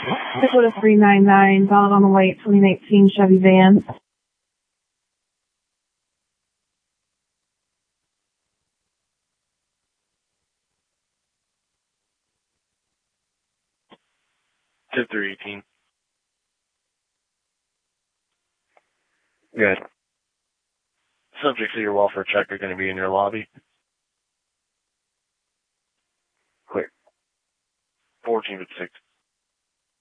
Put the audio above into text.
Dakota 399, valid on the way, 2019 Chevy van. Tip 318. Good. Subjects of your welfare check are going to be in your lobby. Clear. 14 at 6.